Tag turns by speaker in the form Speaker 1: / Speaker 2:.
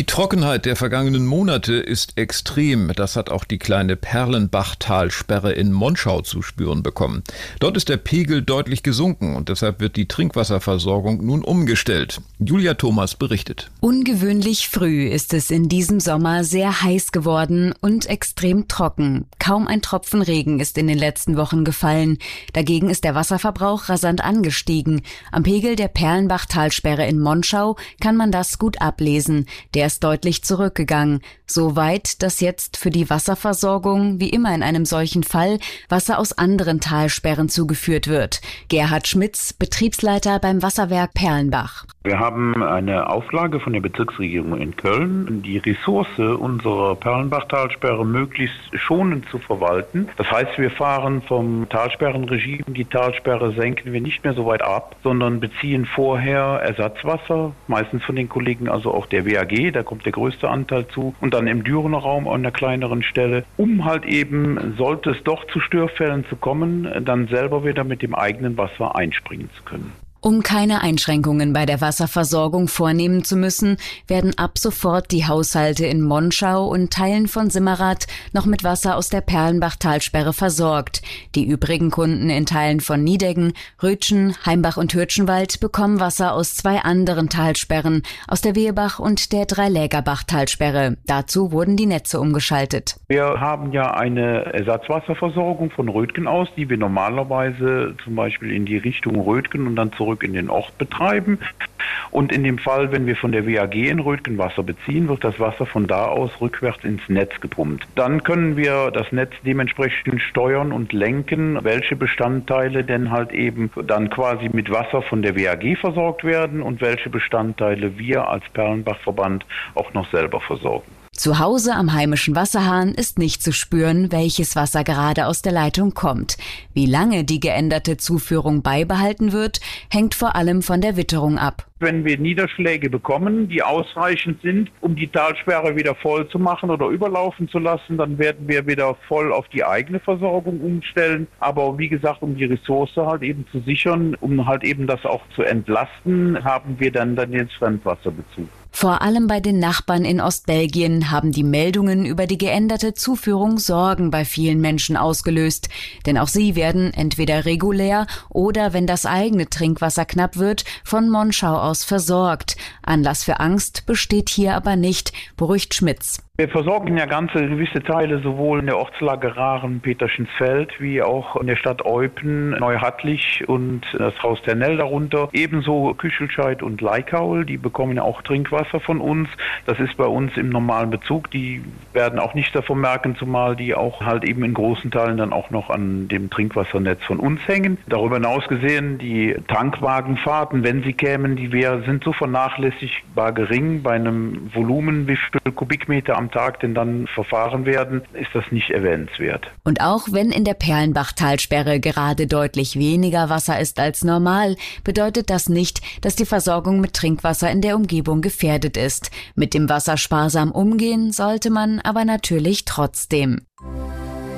Speaker 1: Die Trockenheit der vergangenen Monate ist extrem. Das hat auch die kleine Perlenbachtalsperre in Monschau zu spüren bekommen. Dort ist der Pegel deutlich gesunken und deshalb wird die Trinkwasserversorgung nun umgestellt. Julia Thomas berichtet.
Speaker 2: Ungewöhnlich früh ist es in diesem Sommer sehr heiß geworden und extrem trocken. Kaum ein Tropfen Regen ist in den letzten Wochen gefallen. Dagegen ist der Wasserverbrauch rasant angestiegen. Am Pegel der Perlenbachtalsperre in Monschau kann man das gut ablesen. Der ist deutlich zurückgegangen. So weit, dass jetzt für die Wasserversorgung, wie immer in einem solchen Fall, Wasser aus anderen Talsperren zugeführt wird. Gerhard Schmitz, Betriebsleiter beim Wasserwerk Perlenbach.
Speaker 3: Wir haben eine Auflage von der Bezirksregierung in Köln, die Ressource unserer Perlenbachtalsperre möglichst schonend zu verwalten. Das heißt, wir fahren vom Talsperrenregime, die Talsperre senken wir nicht mehr so weit ab, sondern beziehen vorher Ersatzwasser, meistens von den Kollegen, also auch der WAG, da kommt der größte Anteil zu, und dann im Dürener Raum an einer kleineren Stelle, um halt eben, sollte es doch zu Störfällen zu kommen, dann selber wieder mit dem eigenen Wasser einspringen zu können.
Speaker 2: Um keine Einschränkungen bei der Wasserversorgung vornehmen zu müssen, werden ab sofort die Haushalte in Monschau und Teilen von Simmerath noch mit Wasser aus der Perlenbachtalsperre versorgt. Die übrigen Kunden in Teilen von Niedeggen, Rötschen, Heimbach und Hürtschenwald bekommen Wasser aus 2 anderen Talsperren, aus der Wehebach- und der Dreilägerbach-Talsperre. Dazu wurden die Netze umgeschaltet.
Speaker 3: Wir haben ja eine Ersatzwasserversorgung von Rötgen aus, die wir normalerweise zum Beispiel in die Richtung Rötgen und dann zurück in den Ort betreiben. Und in dem Fall, wenn wir von der WAG in Rötgen Wasser beziehen, wird das Wasser von da aus rückwärts ins Netz gepumpt. Dann können wir das Netz dementsprechend steuern und lenken, welche Bestandteile denn halt eben dann quasi mit Wasser von der WAG versorgt werden und welche Bestandteile wir als Perlenbachverband auch noch selber versorgen.
Speaker 2: Zu Hause am heimischen Wasserhahn ist nicht zu spüren, welches Wasser gerade aus der Leitung kommt. Wie lange die geänderte Zuführung beibehalten wird, hängt vor allem von der Witterung ab.
Speaker 3: Wenn wir Niederschläge bekommen, die ausreichend sind, um die Talsperre wieder voll zu machen oder überlaufen zu lassen, dann werden wir wieder voll auf die eigene Versorgung umstellen. Aber wie gesagt, um die Ressource halt eben zu sichern, um halt eben das auch zu entlasten, haben wir dann den Fremdwasserbezug.
Speaker 2: Vor allem bei den Nachbarn in Ostbelgien haben die Meldungen über die geänderte Zuführung Sorgen bei vielen Menschen ausgelöst. Denn auch sie werden entweder regulär oder, wenn das eigene Trinkwasser knapp wird, von Monschau aus versorgt. Anlass für Angst besteht hier aber nicht, beruhigt Schmitz.
Speaker 3: Wir versorgen ja gewisse Teile sowohl in der Ortslage Rahren-Peterschensfeld wie auch in der Stadt Eupen, Neuhattlich und das Haus Ternell darunter. Ebenso Küchelscheid und Leikaul, die bekommen ja auch Trinkwasser von uns. Das ist bei uns im normalen Bezug. Die werden auch nichts davon merken, zumal die auch halt eben in großen Teilen dann auch noch an dem Trinkwassernetz von uns hängen. Darüber hinaus gesehen, die Tankwagenfahrten, wenn sie kämen, sind so vernachlässigbar gering. Bei einem Volumen, wie viel Kubikmeter am Tag denn dann verfahren werden, ist das nicht erwähnenswert.
Speaker 2: Und auch wenn in der Perlenbachtalsperre gerade deutlich weniger Wasser ist als normal, bedeutet das nicht, dass die Versorgung mit Trinkwasser in der Umgebung gefährdet ist. Mit dem Wasser sparsam umgehen sollte man aber natürlich trotzdem.